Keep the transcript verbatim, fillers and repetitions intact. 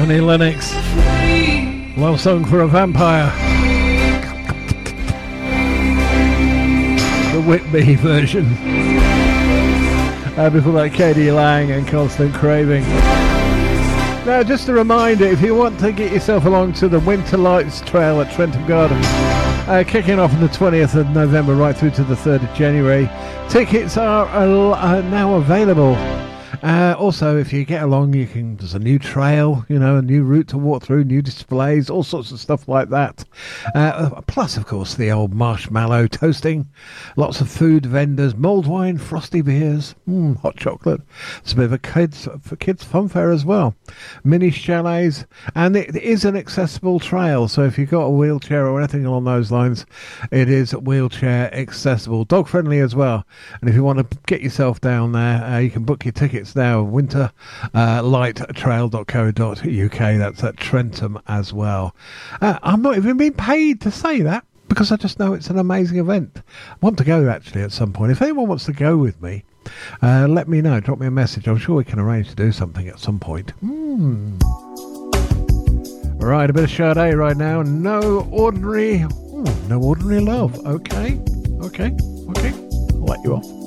Annie Lennox. Love Song for a Vampire. The Whitby version. Uh, before that, K D Lang and Constant Craving. Now, just a reminder, if you want to get yourself along to the Winter Lights Trail at Trentham Gardens, uh, kicking off on the twentieth of November right through to the third of January, tickets are, uh, are now available. Uh, also, if you get along, you can. There's a new trail, you know, a new route to walk through, new displays, all sorts of stuff like that. Uh, plus, of course, the old marshmallow toasting, lots of food vendors, mulled wine, frosty beers, mm, hot chocolate. It's a bit of a kids for kids fun fair as well. Mini chalets, and it is an accessible trail. So if you've got a wheelchair or anything along those lines, it is wheelchair accessible, dog friendly as well. And if you want to get yourself down there, uh, you can book your tickets now, winter light trail dot co dot uk. That's at Trentham as well. Uh, I'm not even being paid to say that because I just know it's an amazing event. I want to go actually at some point. If anyone wants to go with me, uh, let me know. Drop me a message. I'm sure we can arrange to do something at some point. Mm. Right, a bit of Sade right now. No ordinary, ooh, no ordinary love. Okay, okay, okay. I'll let you off.